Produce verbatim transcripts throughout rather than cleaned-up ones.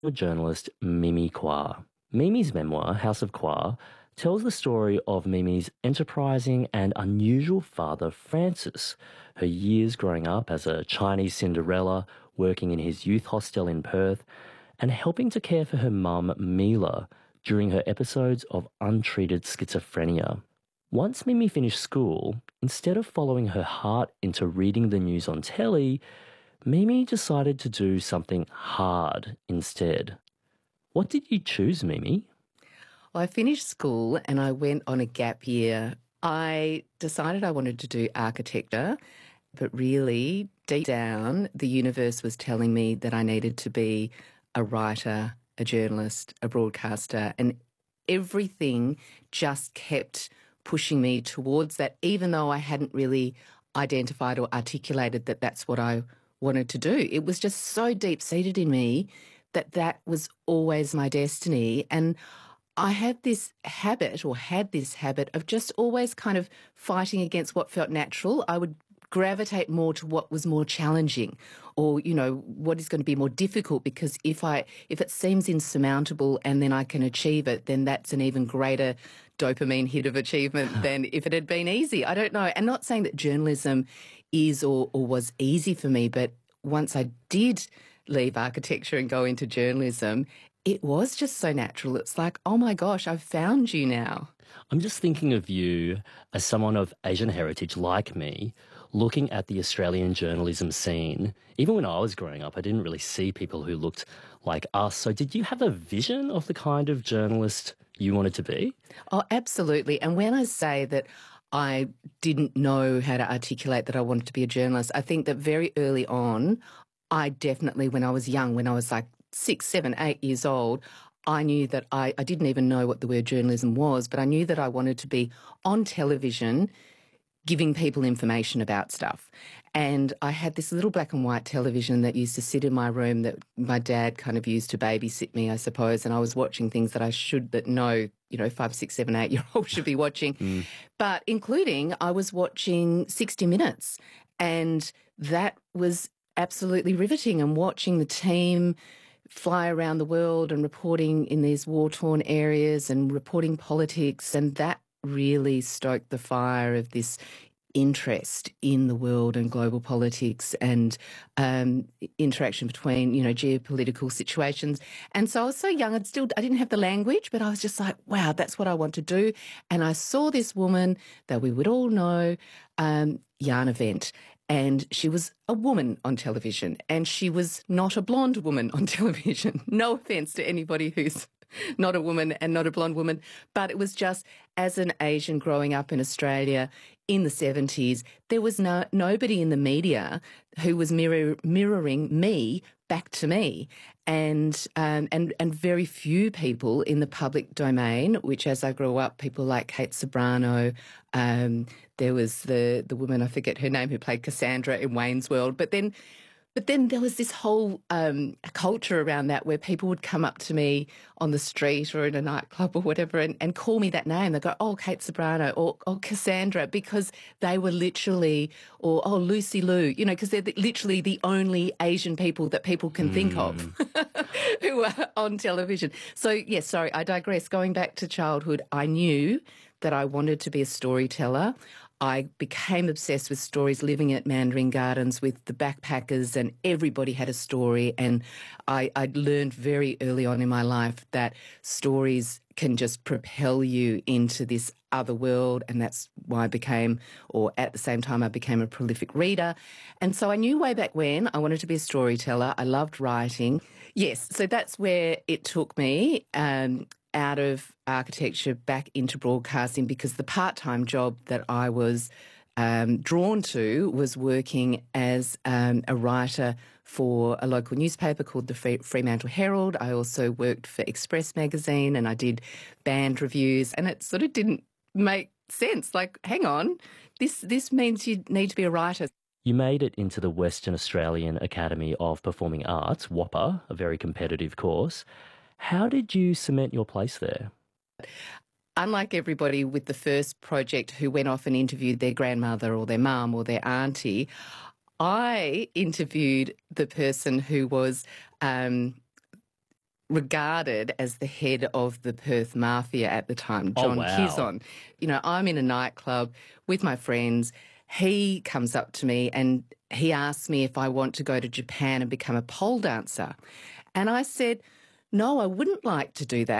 journalist Mimi Kwa. Mimi's memoir, House of Kwa, tells the story of Mimi's enterprising and unusual father, Francis, her years growing up as a Chinese Cinderella, working in his youth hostel in Perth, and helping to care for her mum, Mila, during her episodes of untreated schizophrenia. Once Mimi finished school, instead of following her heart into reading the news on telly, Mimi decided to do something hard instead. What did you choose, Mimi? Well, I finished school and I went on a gap year. I decided I wanted to do architecture, but really, deep down, the universe was telling me that I needed to be a writer, a journalist, a broadcaster, and everything just kept pushing me towards that, even though I hadn't really identified or articulated that that's what I wanted to do. It was just so deep-seated in me that that was always my destiny. And I had this habit or had this habit of just always kind of fighting against what felt natural. I would gravitate more to what was more challenging or, you know, what is going to be more difficult, because if I if it seems insurmountable and then I can achieve it, then that's an even greater dopamine hit of achievement than if it had been easy. I don't know. And not saying that journalism is or, or was easy for me, but once I did leave architecture and go into journalism, it was just so natural. It's like, oh my gosh, I've found you now. I'm just thinking of you as someone of Asian heritage like me, looking at the Australian journalism scene. Even when I was growing up, I didn't really see people who looked like us. So did you have a vision of the kind of journalist you wanted to be? Oh, absolutely. And when I say that I didn't know how to articulate that I wanted to be a journalist, I think that very early on, I definitely, when I was young, when I was like six, seven, eight years old, I knew that I, I didn't even know what the word journalism was, but I knew that I wanted to be on television giving people information about stuff. And I had this little black and white television that used to sit in my room that my dad kind of used to babysit me, I suppose, and I was watching things that I should, that no, you know, five, six, seven, eight-year-old should be watching. Mm. But including I was watching sixty minutes, and that was absolutely riveting, and watching the team fly around the world and reporting in these war-torn areas and reporting politics, and that really stoked the fire of this interest in the world and global politics and um, interaction between, you know, geopolitical situations. And so I was so young, I'd still, I didn't have the language, but I was just like, wow, that's what I want to do. And I saw this woman that we would all know, um, Jana Wendt. And she was a woman on television, and she was not a blonde woman on television. No offence to anybody who's not a woman and not a blonde woman, but it was just, as an Asian growing up in Australia in the seventies, there was no nobody in the media who was mirror, mirroring me back to me, and um, and and very few people in the public domain. Which, as I grew up, people like Kate Sobrano. Um, there was the the woman, I forget her name, who played Cassandra in Wayne's World, but then. But then there was this whole um, culture around that where people would come up to me on the street or in a nightclub or whatever and, and call me that name. They'd go, oh, Kate Sobrano, or, or Cassandra, because they were literally, or, oh, Lucy Liu, you know, because they're the, literally the only Asian people that people can mm. think of who are on television. So, yes, sorry, I digress. Going back to childhood, I knew that I wanted to be a storyteller. I became obsessed with stories, living at Mandarin Gardens with the backpackers, and everybody had a story. And I, I learned very early on in my life that stories can just propel you into this other world, and that's why I became, or at the same time, I became a prolific reader. And so I knew way back when I wanted to be a storyteller. I loved writing. Yes, so that's where it took me. Um, out of architecture back into broadcasting, because the part-time job that I was um, drawn to was working as um, a writer for a local newspaper called the Fremantle Herald. I also worked for Express magazine, and I did band reviews, and it sort of didn't make sense. Like, hang on, this this means you need to be a writer. You made it into the Western Australian Academy of Performing Arts, WAAPA, a very competitive course. How did you cement your place there? Unlike everybody with the first project who went off and interviewed their grandmother or their mum or their auntie, I interviewed the person who was um, regarded as the head of the Perth Mafia at the time, John oh, wow. Kizon. You know, I'm in a nightclub with my friends. He comes up to me and he asks me if I want to go to Japan and become a pole dancer. And I said, no, I wouldn't like to do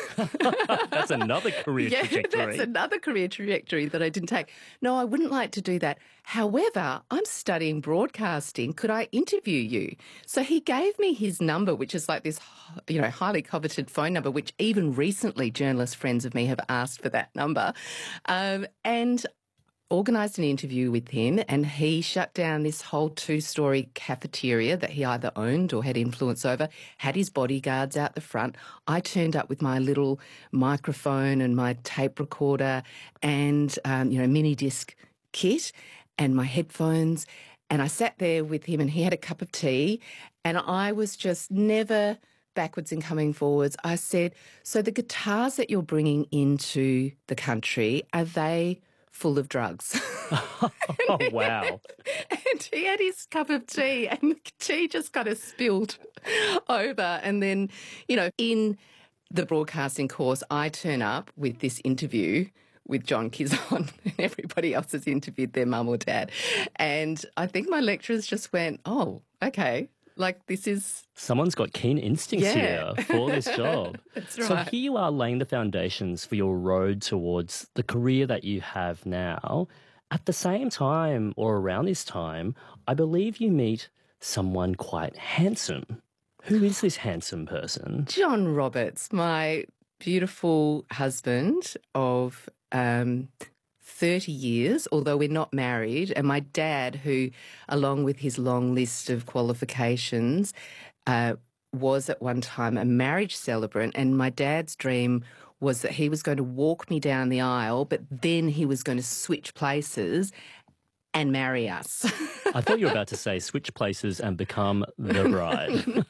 that. That's another career yeah, trajectory. That's another career trajectory that I didn't take. No, I wouldn't like to do that. However, I'm studying broadcasting. Could I interview you? So he gave me his number, which is like this, you know, highly coveted phone number, which even recently journalist friends of me have asked for that number. Um, and organised an interview with him, and he shut down this whole two-storey cafeteria that he either owned or had influence over, had his bodyguards out the front. I turned up with my little microphone and my tape recorder and, um, you know, mini disc kit and my headphones, and I sat there with him and he had a cup of tea, and I was just never backwards and coming forwards. I said, so the guitars that you're bringing into the country, are they full of drugs? Oh, wow. And he had his cup of tea and the tea just kind of spilled over. And then, you know, in the broadcasting course, I turn up with this interview with John Kizon, and everybody else has interviewed their mum or dad. And I think my lecturers just went, oh, okay. Like, this is... Someone's got keen instincts yeah. here for this job. That's right. So here you are laying the foundations for your road towards the career that you have now. At the same time, or around this time, I believe you meet someone quite handsome. Who is this handsome person? John Roberts, my beautiful husband of... Um, thirty years, although we're not married, and my dad, who, along with his long list of qualifications, uh, was at one time a marriage celebrant, and my dad's dream was that he was going to walk me down the aisle, but then he was going to switch places and marry us. I thought you were about to say switch places and become the bride.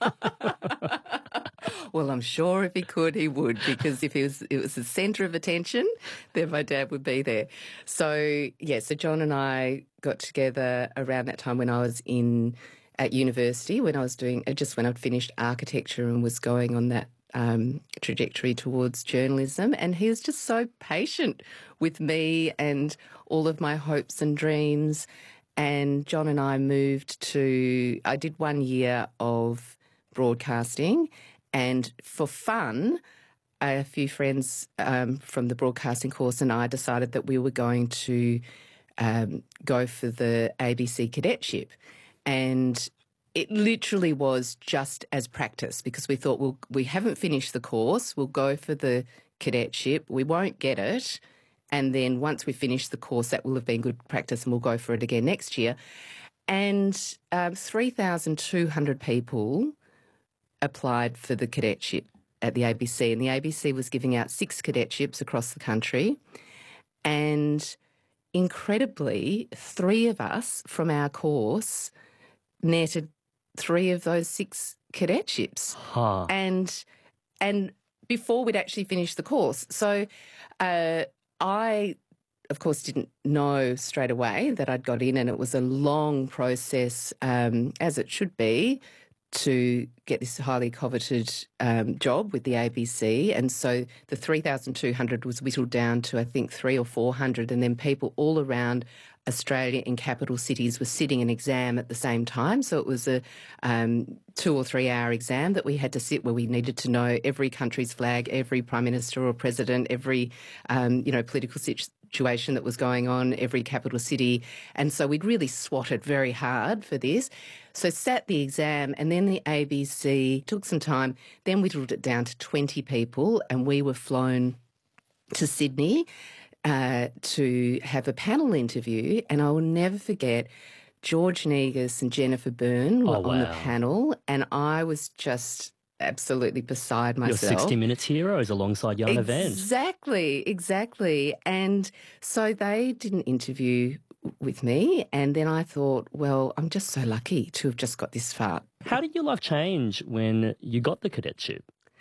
Well, I'm sure if he could, he would, because if he was, it was the centre of attention, then my dad would be there. So, yeah, so John and I got together around that time when I was in at university, when I was doing, just when I'd finished architecture and was going on that um, trajectory towards journalism. And he was just so patient with me and all of my hopes and dreams. And John and I moved to, I did one year of broadcasting. And for fun, a few friends um, from the broadcasting course and I decided that we were going to um, go for the A B C cadetship. And it literally was just as practice, because we thought, well, we haven't finished the course, we'll go for the cadetship, we won't get it, and then once we finish the course, that will have been good practice and we'll go for it again next year. And um, three thousand two hundred people applied for the cadetship at the A B C, and the A B C was giving out six cadetships across the country. And incredibly, three of us from our course netted three of those six cadetships. Huh. And and before we'd actually finished the course. So uh, I, of course, didn't know straight away that I'd got in, and it was a long process, um, as it should be, to get this highly coveted um, job with the A B C. And so the three thousand two hundred was whittled down to, I think, three or four hundred, and then people all around Australia in capital cities were sitting an exam at the same time. So it was a um, two or three hour exam that we had to sit, where we needed to know every country's flag, every prime minister or president, every, um, you know, political situation situation that was going on, every capital city. And so we'd really swatted very hard for this. So sat the exam, and then the A B C took some time, then whittled it down to twenty people, and we were flown to Sydney uh, to have a panel interview. And I will never forget, George Negus and Jennifer Byrne were Oh, on the wow. panel, and I was just absolutely beside Your myself. sixty minutes heroes alongside Jan Event. Exactly, exactly. And so they did an interview with me, and then I thought, well, I'm just so lucky to have just got this far. How did your life change when you got the cadetship?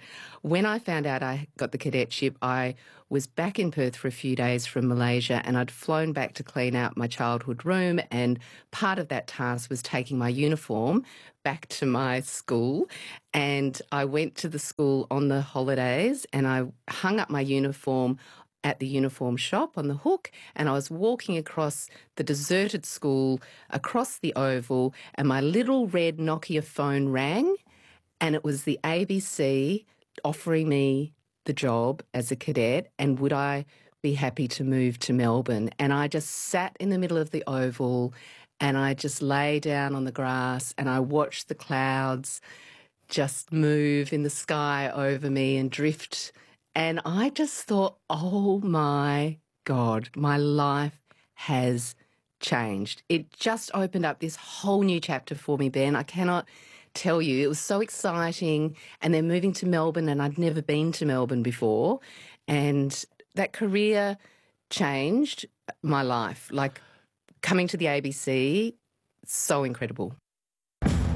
When I found out I got the cadetship, I was back in Perth for a few days from Malaysia, and I'd flown back to clean out my childhood room, and part of that task was taking my uniform back to my school. And I went to the school on the holidays and I hung up my uniform at the uniform shop on the hook, and I was walking across the deserted school, across the oval, and my little red Nokia phone rang, and it was the A B C offering me the job as a cadet, and would I be happy to move to Melbourne. And I just sat in the middle of the oval and I just lay down on the grass and I watched the clouds just move in the sky over me and drift. And I just thought, oh my God, my life has changed. It just opened up this whole new chapter for me, Ben. I cannot tell you. It was so exciting. And then moving to Melbourne, and I'd never been to Melbourne before. And that career changed my life. Like coming to the A B C, so incredible.